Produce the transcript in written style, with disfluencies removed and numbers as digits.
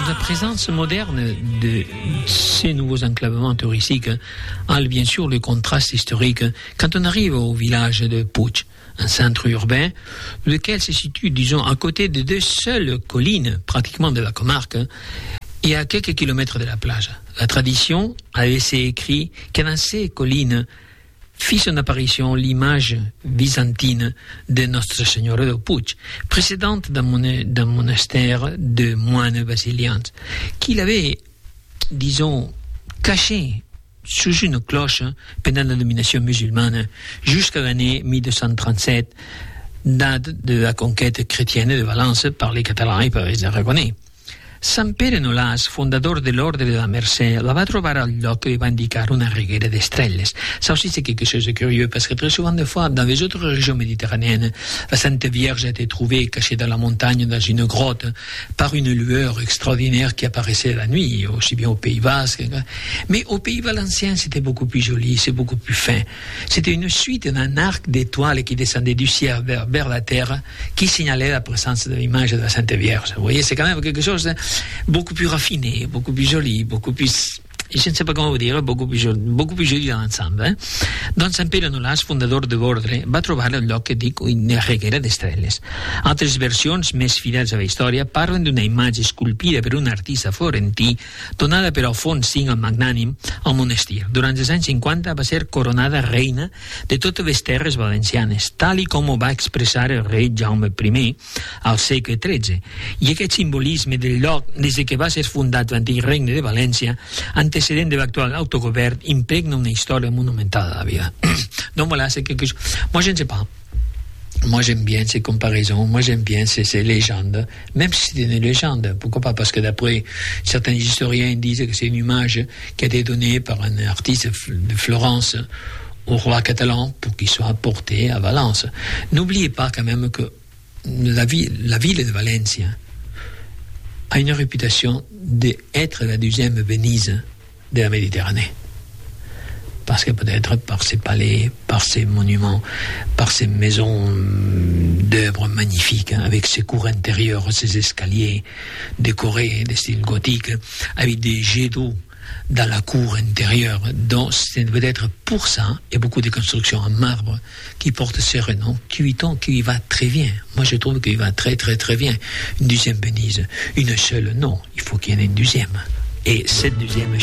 la présence moderne de ces nouveaux enclavements touristiques a bien sûr le contraste historique quand on arrive au village de Puig, un centre urbain, lequel se situe, disons, à côté de deux seules collines, pratiquement de la comarque, et à quelques kilomètres de la plage. La tradition a laissé écrit que dans ces collines fit son apparition l'image byzantine de Notre Seigneur de Puig, précédente d'un monastère de moines basiliens, qu'il avait, disons, caché sous une cloche pendant la domination musulmane jusqu'à l'année 1237, date de la conquête chrétienne de Valence par les Catalans et par les Aragonais. Sant Pere Nolas, fondateur de l'ordre de la Mercè, la va trobar al lloc que va indicar una reguera d'estrelles. Ça aussi, c'est quelque chose de curieux, parce que très souvent, des fois, dans les autres régions méditerranéennes, la Sainte Vierge a été trouvée cachée dans la montagne, dans une grotte, par une lueur extraordinaire qui apparaissait la nuit, aussi bien au Pays Basque. Mais au Pays Valencien, c'était beaucoup plus joli, c'est beaucoup plus fin. C'était une suite d'un arc d'étoiles qui descendait du ciel vers la terre, qui signalait la présence de l'image de la Sainte Vierge. Vous voyez, c'est quand même quelque chose beaucoup plus raffiné, beaucoup plus joli, beaucoup plus... je ne sais pas comment vous dire, beaucoup plus joli dans l'ensemble. Doncs Sant Pere Nolas, fundador de l'ordre, va trobar el lloc que dic una reguera d'estrelles. Altres versions més fidels a la història parlen d'una imatge esculpida per un artista florentí donada per Alfons V el Magnànim al monestir. Durant els anys 50 va ser coronada reina de totes les terres valencianes, tal i com ho va expressar el rei Jaume I al segle XIII. I aquest simbolisme del lloc, des que va ser fundat l'antic regne de València, antecedent de l'actuel autogovern, impregna una història monumental de la vida. Donc voilà, c'est quelque chose... Moi, je ne sais pas. Moi, j'aime bien ces comparaisons. Moi, j'aime bien ces légendes. Même si c'est une légende. Pourquoi pas? Parce que d'après certains historiens disent que c'est une image qui a été donnée par un artiste de Florence au roi catalan pour qu'il soit apporté à Valence. N'oubliez pas quand même que la ville de Valence a une réputation d'être la deuxième Venise de la Méditerranée. Parce que peut-être par ses palais, par ses monuments, par ses maisons d'œuvres magnifiques, avec ses cours intérieures, ses escaliers décorés de style gothique, avec des jets d'eau dans la cour intérieure. Donc c'est peut-être pour ça, et beaucoup de constructions en marbre qui portent ce renom, qui va très bien. Moi je trouve qu'il va très très très bien. Une deuxième Venise, une seule, non, il faut qu'il y en ait une deuxième. Et cette deuxième